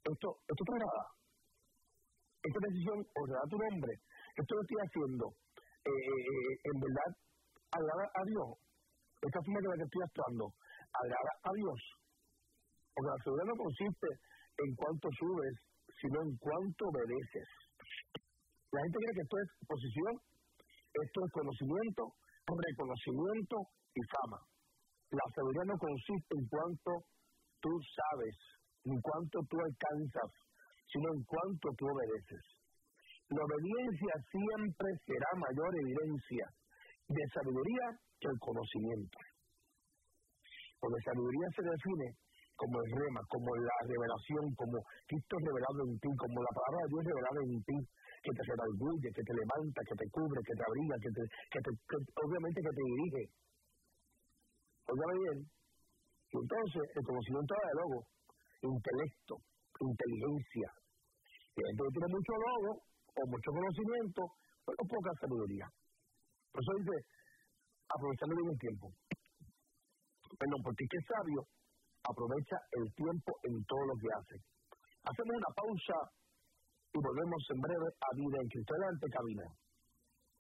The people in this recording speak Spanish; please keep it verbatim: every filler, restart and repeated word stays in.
esto, esto te agrada, esta decisión honrará tu nombre, esto lo estoy haciendo, eh, eh, en verdad, agrada a Dios, esta forma en la que estoy actuando, agrada a Dios, porque la sabiduría no consiste en cuánto subes, sino en cuánto obedeces. La gente cree que esto es posición, esto es conocimiento, reconocimiento y fama. La sabiduría no consiste en cuánto tú sabes, en cuánto tú alcanzas, sino en cuánto tú obedeces. La obediencia siempre será mayor evidencia de sabiduría que el conocimiento. Porque sabiduría se define como el rema, como la revelación, como Cristo revelado en ti, como la palabra de Dios revelada en ti, que te redarguye, que te levanta, que te cubre, que te abriga, que te, que te que, obviamente que te dirige. Óigame bien. Y entonces el conocimiento va de logo, intelecto, inteligencia. Y entonces tiene mucho logo o mucho conocimiento, pero poca sabiduría. Por eso dice, aprovechando bien el tiempo. Perdón, porque es que es sabio, aprovecha el tiempo en todo lo que hace. Hacemos una pausa y volvemos en breve a Vida en Cristo. Adelante, cabina.